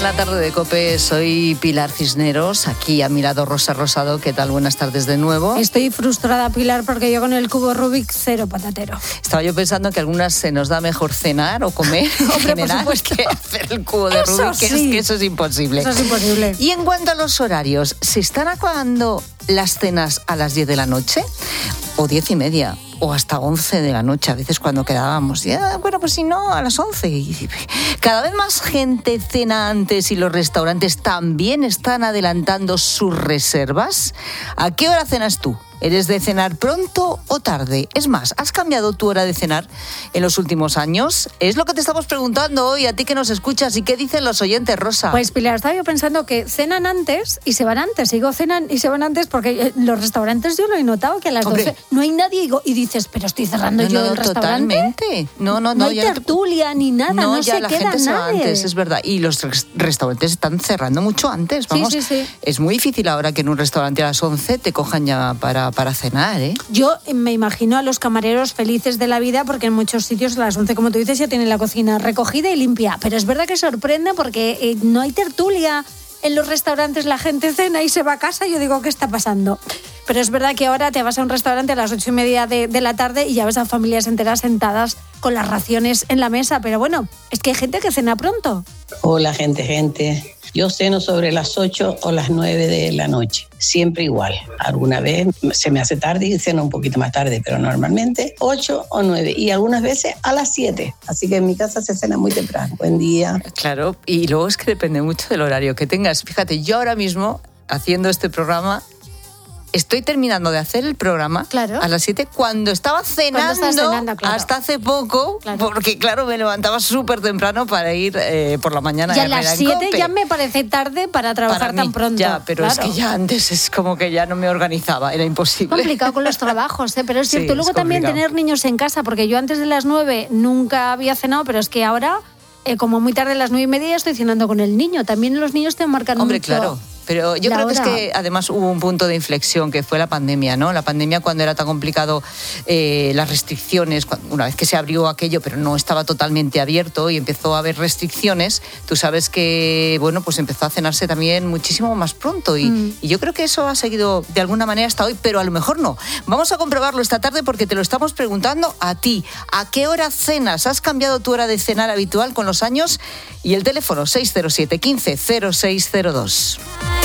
La tarde de COPE, soy Pilar Cisneros, aquí a mi lado Rosa Rosado. ¿Qué tal? Buenas tardes de nuevo. Estoy frustrada, Pilar, porque yo con el cubo Rubik cero patatero. Estaba yo pensando que a algunas se nos da mejor cenar o comer en general que hacer el cubo de Rubik, que eso es imposible. Eso es imposible. Y en cuanto a los horarios, ¿se están acabando las cenas a las 10 de la noche? ¿O 10:30? O hasta 11 de la noche, a veces cuando quedábamos. Ya, bueno, pues si no, a las 11. Y cada vez más gente cena antes y los restaurantes también están adelantando sus reservas. ¿A qué hora cenas tú? ¿Eres de cenar pronto o tarde? Es más, ¿has cambiado tu hora de cenar en los últimos años? Es lo que te estamos preguntando hoy, a ti que nos escuchas. ¿Y qué dicen los oyentes, Rosa? Pues, Pilar, estaba yo pensando que cenan antes y se van antes. Digo, cenan y se van antes porque los restaurantes yo lo he notado que a las 12 no hay nadie. Y dices, pero estoy cerrando yo el restaurante. Totalmente. No hay tertulia ni nada, no se la queda gente se va nadie. antes, es verdad. Y los restaurantes están cerrando mucho antes. Vamos, sí. Es muy difícil ahora que en un restaurante a las 11 te cojan ya para cenar, ¿eh? Yo me imagino a los camareros felices de la vida porque en muchos sitios a las 11, como tú dices, ya tienen la cocina recogida y limpia. Pero es verdad que sorprende porque no hay tertulia. En los restaurantes la gente cena y se va a casa. Yo digo, ¿qué está pasando? Pero es verdad que ahora te vas a un restaurante a las 8:30 de la tarde y ya ves a familias enteras sentadas con las raciones en la mesa. Pero bueno, es que hay gente que cena pronto. Hola, gente. Yo ceno sobre las 8 o las 9 de la noche. Siempre igual. Alguna vez se me hace tarde y ceno un poquito más tarde, pero normalmente 8 o 9 y algunas veces a las 7. Así que en mi casa se cena muy temprano. Buen día. Claro, y luego es que depende mucho del horario que tengas. Fíjate, yo ahora mismo, haciendo este programa, estoy terminando de hacer el programa a las 7 cuando estaba cenando, claro. Hasta hace poco, porque claro, me levantaba súper temprano para ir por la mañana. Y a las 7 ya me parece tarde para trabajar tan pronto. Ya, pero es que ya antes es como que ya no me organizaba, era imposible. Complicado con los trabajos, pero es cierto. Sí, luego también tener niños en casa, porque yo antes de las 9 nunca había cenado, pero es que ahora, como muy tarde a las 9:30 ya estoy cenando con el niño. También los niños te marcan mucho. Hombre, claro. Pero yo creo que es que además hubo un punto de inflexión que fue la pandemia, ¿no? La pandemia cuando era tan complicado las restricciones, una vez que se abrió aquello, pero no estaba totalmente abierto y empezó a haber restricciones, tú sabes que, bueno, pues empezó a cenarse también muchísimo más pronto y yo creo que eso ha seguido de alguna manera hasta hoy, pero a lo mejor no. Vamos a comprobarlo esta tarde porque te lo estamos preguntando a ti. ¿A qué hora cenas? ¿Has cambiado tu hora de cenar habitual con los años? Y el teléfono 607 15 0602.